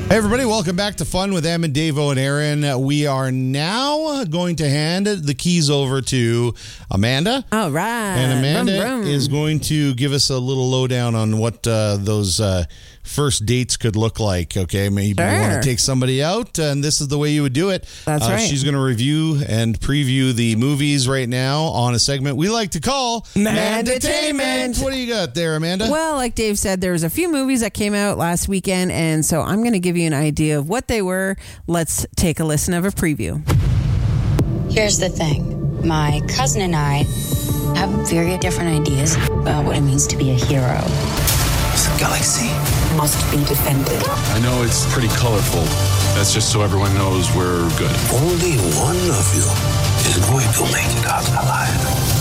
Hey everybody, welcome back to Fun with Em and Davo and Aaron. We are now going to hand the keys over to Amanda. All right. And Amanda Vroom, vroom. is going to give us a little lowdown on what those first dates could look like. Okay, maybe you want to take somebody out, and this is the way you would do it. That's right. She's going to review and preview the movies right now on a segment we like to call Mandatainment. What do you got there, Amanda? Well, like Dave said, there was a few movies that came out last weekend, and so I'm going to give you an idea of what they were. Let's take a listen of a preview. Here's the thing. My cousin and I have very different ideas about what it means to be a hero. This galaxy Must be defended. I know it's pretty colorful. That's just so everyone knows we're good. Only one of you is going to make it out alive.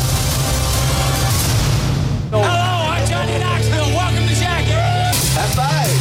Hello, I'm Johnny Knoxville. Welcome to Jackass. High five.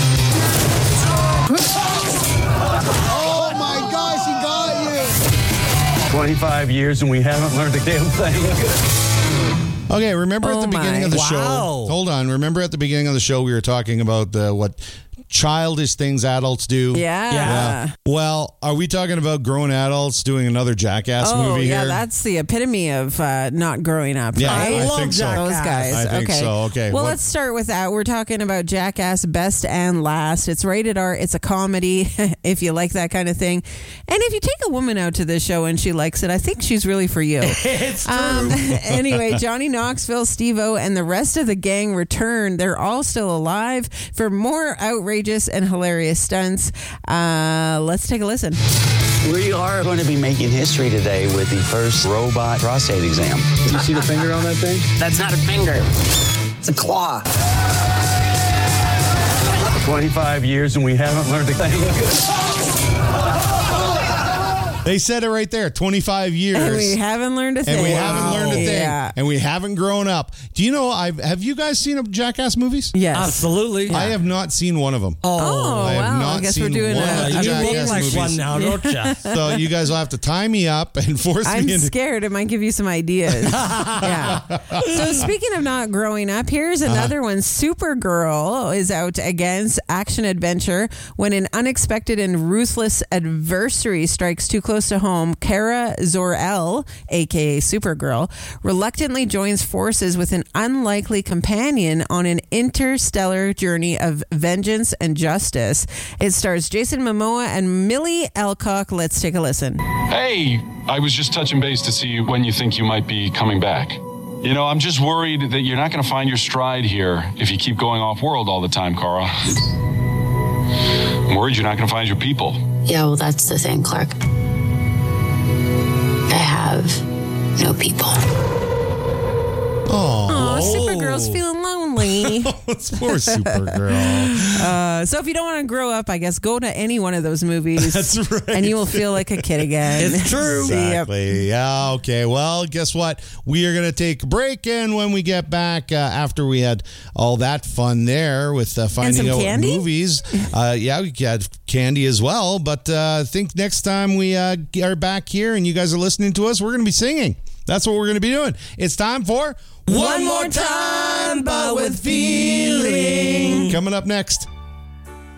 Oh my gosh, he got you! 25 years and we haven't learned a damn thing. Okay, remember at the beginning of the show. Wow. Hold on. Remember at the beginning of the show we were talking about what childish things adults do? Yeah. Well, are we talking about grown adults doing another Jackass movie yeah, here? that's the epitome of not growing up. Yeah, right? I love think so. Those guys. I think okay. so. Okay. Well, What- let's start with that. We're talking about Jackass Best and Last. It's rated R. It's a comedy, if you like that kind of thing. And if you take a woman out to this show and she likes it, I think she's really for you. It's true. Anyway, Johnny Knoxville, Steve-O, and the rest of the gang return. They're all still alive for more outrageous and hilarious stunts. Let's take a listen. We are going to be making history today with the first robot prostate exam. You see the finger on that thing? That's not a finger. It's a claw. 25 years and we haven't learned a thing. They said it right there. 25 years. And we haven't learned a thing. And we haven't learned a thing. Yeah. And we haven't grown up. Do you know, have you guys seen Jackass movies? Yes. Absolutely. I have not seen one of them. Oh, I have wow. not I guess seen we're doing one of the you Jackass look like movies. one now, don't you? So you guys will have to tie me up and force I'm me into... scared. It might give you some ideas. Yeah. So speaking of not growing up, here's another one. Supergirl is out against action adventure when an unexpected and ruthless adversary strikes too close to home. Kara Zor-El, aka Supergirl, reluctantly joins forces with an unlikely companion on an interstellar journey of vengeance and justice. It stars Jason Momoa and Millie Alcock. Let's take a listen. Hey, I was just touching base to see when you think you might be coming back. You know, I'm just worried that you're not going to find your stride here if you keep going off-world all the time, Cara. I'm worried you're not going to find your people. Yeah, well, that's the thing, Clark. I have no people. Oh, Supergirl's feeling lonely. It's poor Supergirl. So if you don't want to grow up, I guess go to any one of those movies. That's right. And you will feel like a kid again. It's true. Exactly. Yeah, okay. Well, guess what? We are going to take a break, and when we get back, after we had all that fun there with finding some out candy? movies, yeah, we had candy as well, but I think next time we are back here and you guys are listening to us, we're going to be singing. That's what we're going to be doing. It's time for One more time, but with feeling. Coming up next.